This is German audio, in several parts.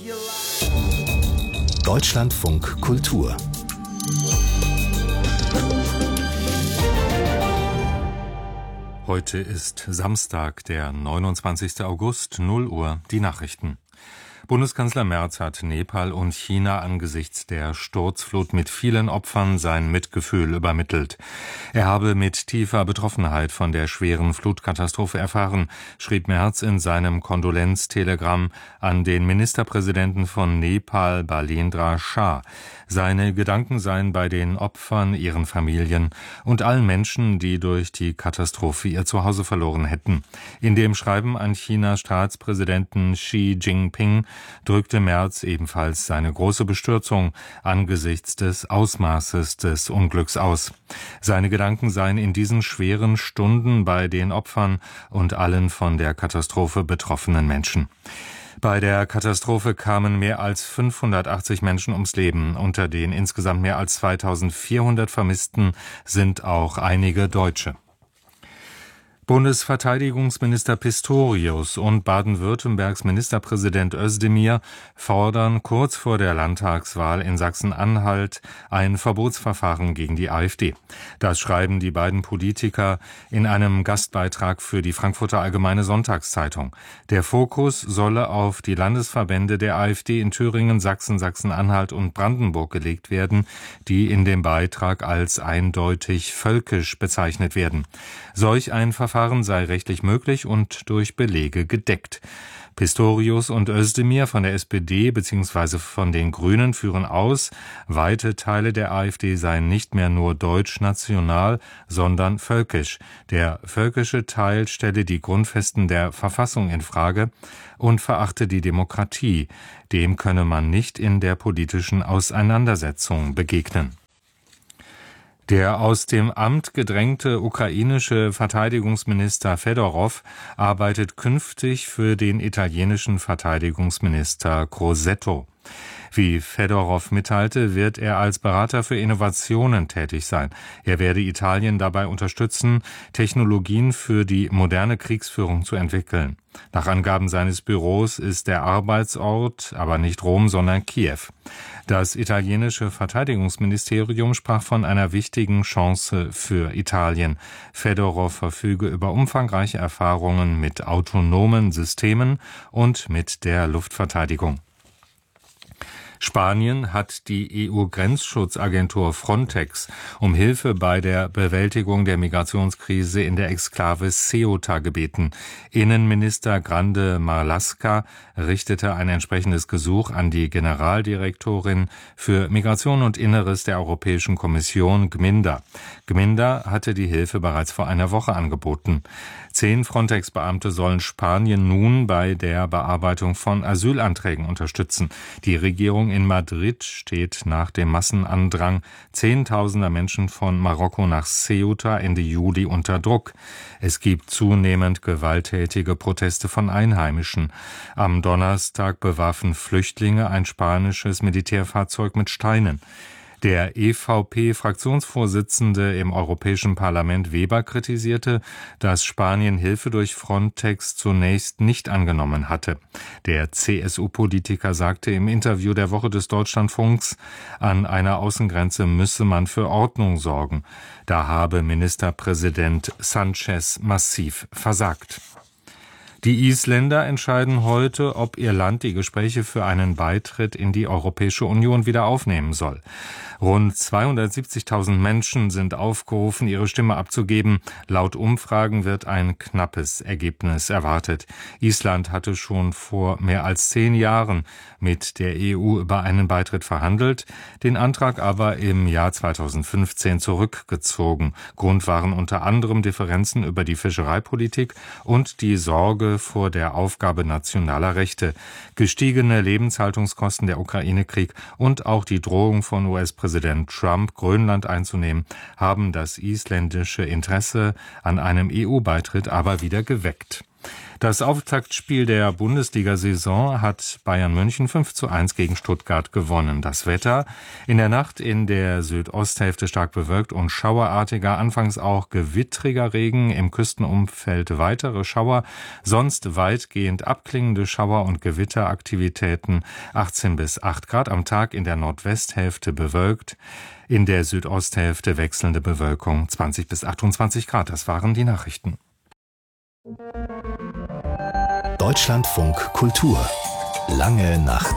Deutschlandfunk Kultur. Heute ist Samstag, der 29. August, 0 Uhr, die Nachrichten. Bundeskanzler Merz hat Nepal und China angesichts der Sturzflut mit vielen Opfern sein Mitgefühl übermittelt. Er habe mit tiefer Betroffenheit von der schweren Flutkatastrophe erfahren, schrieb Merz in seinem Kondolenztelegramm an den Ministerpräsidenten von Nepal, Balendra Shah. Seine Gedanken seien bei den Opfern, ihren Familien und allen Menschen, die durch die Katastrophe ihr Zuhause verloren hätten. In dem Schreiben an Chinas Staatspräsidenten Xi Jinping drückte Merz ebenfalls seine große Bestürzung angesichts des Ausmaßes des Unglücks aus. Seine Gedanken seien in diesen schweren Stunden bei den Opfern und allen von der Katastrophe betroffenen Menschen. Bei der Katastrophe kamen mehr als 580 Menschen ums Leben. Unter den insgesamt mehr als 2400 Vermissten sind auch einige Deutsche. Bundesverteidigungsminister Pistorius und Baden-Württembergs Ministerpräsident Özdemir fordern kurz vor der Landtagswahl in Sachsen-Anhalt ein Verbotsverfahren gegen die AfD. Das schreiben die beiden Politiker in einem Gastbeitrag für die Frankfurter Allgemeine Sonntagszeitung. Der Fokus solle auf die Landesverbände der AfD in Thüringen, Sachsen, Sachsen-Anhalt und Brandenburg gelegt werden, die in dem Beitrag als eindeutig völkisch bezeichnet werden. Solch ein Verfahren sei rechtlich möglich und durch Belege gedeckt. Pistorius und Özdemir von der SPD bzw. von den Grünen führen aus, weite Teile der AfD seien nicht mehr nur deutsch-national, sondern völkisch. Der völkische Teil stelle die Grundfesten der Verfassung in Frage und verachte die Demokratie. Dem könne man nicht in der politischen Auseinandersetzung begegnen. Der aus dem Amt gedrängte ukrainische Verteidigungsminister Fedorov arbeitet künftig für den italienischen Verteidigungsminister Crosetto. Wie Fedorov mitteilte, wird er als Berater für Innovationen tätig sein. Er werde Italien dabei unterstützen, Technologien für die moderne Kriegsführung zu entwickeln. Nach Angaben seines Büros ist der Arbeitsort aber nicht Rom, sondern Kiew. Das italienische Verteidigungsministerium sprach von einer wichtigen Chance für Italien. Fedorov verfüge über umfangreiche Erfahrungen mit autonomen Systemen und mit der Luftverteidigung. Spanien hat die EU-Grenzschutzagentur Frontex um Hilfe bei der Bewältigung der Migrationskrise in der Exklave Ceuta gebeten. Innenminister Grande Marlaska richtete ein entsprechendes Gesuch an die Generaldirektorin für Migration und Inneres der Europäischen Kommission, Gminda. Gminda hatte die Hilfe bereits vor einer Woche angeboten. 10 Frontex-Beamte sollen Spanien nun bei der Bearbeitung von Asylanträgen unterstützen. Die Regierung in Madrid steht nach dem Massenandrang Zehntausender Menschen von Marokko nach Ceuta Ende Juli unter Druck. Es gibt zunehmend gewalttätige Proteste von Einheimischen. Am Donnerstag bewarfen Flüchtlinge ein spanisches Militärfahrzeug mit Steinen. Der EVP-Fraktionsvorsitzende im Europäischen Parlament Weber kritisierte, dass Spanien Hilfe durch Frontex zunächst nicht angenommen hatte. Der CSU-Politiker sagte im Interview der Woche des Deutschlandfunks, an einer Außengrenze müsse man für Ordnung sorgen. Da habe Ministerpräsident Sanchez massiv versagt. Die Isländer entscheiden heute, ob ihr Land die Gespräche für einen Beitritt in die Europäische Union wieder aufnehmen soll. Rund 270.000 Menschen sind aufgerufen, ihre Stimme abzugeben. Laut Umfragen wird ein knappes Ergebnis erwartet. Island hatte schon vor mehr als 10 Jahren mit der EU über einen Beitritt verhandelt, den Antrag aber im Jahr 2015 zurückgezogen. Grund waren unter anderem Differenzen über die Fischereipolitik und die Sorge vor der Aufgabe nationaler Rechte. Gestiegene Lebenshaltungskosten, der Ukraine-Krieg und auch die Drohung von US-Präsident Trump, Grönland einzunehmen, haben das isländische Interesse an einem EU-Beitritt aber wieder geweckt. Das Auftaktspiel der Bundesliga-Saison hat Bayern München 5:1 gegen Stuttgart gewonnen. Das Wetter: in der Nacht in der Südosthälfte stark bewölkt und schauerartiger, anfangs auch gewittriger Regen, im Küstenumfeld weitere Schauer, sonst weitgehend abklingende Schauer- und Gewitteraktivitäten, 18 bis 8 Grad. Am Tag in der Nordwesthälfte bewölkt, in der Südosthälfte wechselnde Bewölkung, 20 bis 28 Grad. Das waren die Nachrichten. Deutschlandfunk Kultur. Lange Nacht.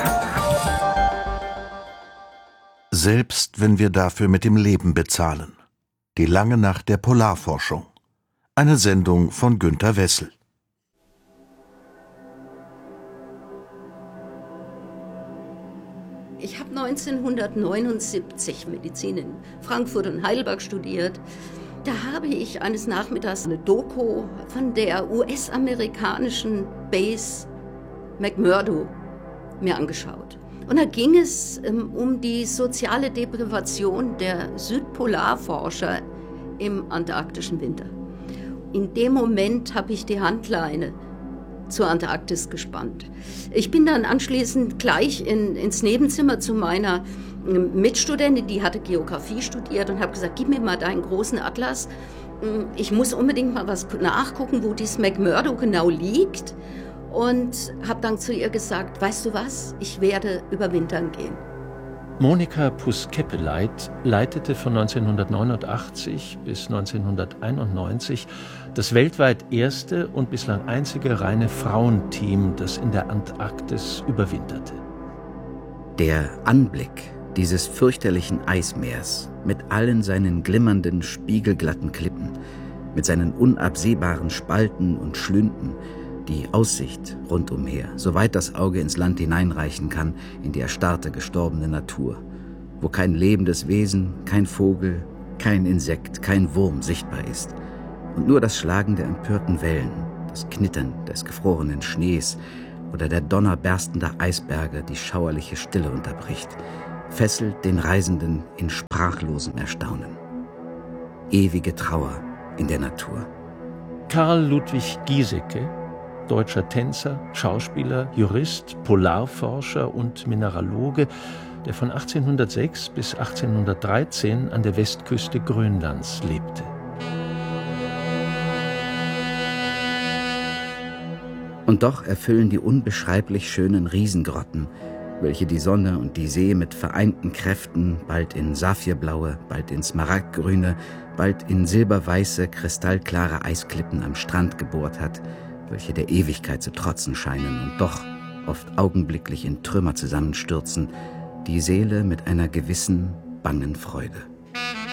Selbst wenn wir dafür mit dem Leben bezahlen. Die lange Nacht der Polarforschung. Eine Sendung von Günter Wessel. Ich habe 1979 Medizin in Frankfurt und Heidelberg studiert. Da habe ich eines Nachmittags eine Doku von der US-amerikanischen Base McMurdo mir angeschaut. Und da ging es um die soziale Deprivation der Südpolarforscher im antarktischen Winter. In dem Moment habe ich die Handleine zur Antarktis gespannt. Ich bin dann anschließend gleich ins Nebenzimmer zu meiner Mitstudentin, die hatte Geografie studiert, und habe gesagt, gib mir mal deinen großen Atlas. Ich muss unbedingt mal was nachgucken, wo dieses McMurdo genau liegt. Und habe dann zu ihr gesagt, weißt du was, ich werde überwintern gehen. Monika Puss-Keppeleit leitete von 1989 bis 1991 das weltweit erste und bislang einzige reine Frauenteam, das in der Antarktis überwinterte. Der Anblick dieses fürchterlichen Eismeers mit allen seinen glimmernden, spiegelglatten Klippen, mit seinen unabsehbaren Spalten und Schlünden, die Aussicht rundumher, soweit das Auge ins Land hineinreichen kann, in die erstarrte, gestorbene Natur, wo kein lebendes Wesen, kein Vogel, kein Insekt, kein Wurm sichtbar ist und nur das Schlagen der empörten Wellen, das Knittern des gefrorenen Schnees oder der Donner berstender Eisberge die schauerliche Stille unterbricht, fesselt den Reisenden in sprachlosem Erstaunen. Ewige Trauer in der Natur. Karl Ludwig Giesecke, deutscher Tänzer, Schauspieler, Jurist, Polarforscher und Mineraloge, der von 1806 bis 1813 an der Westküste Grönlands lebte. Und doch erfüllen die unbeschreiblich schönen Riesengrotten, welche die Sonne und die See mit vereinten Kräften bald in saphirblaue, bald in smaragdgrüne, bald in silberweiße, kristallklare Eisklippen am Strand gebohrt hat, welche der Ewigkeit zu trotzen scheinen und doch oft augenblicklich in Trümmer zusammenstürzen, die Seele mit einer gewissen, bangen Freude.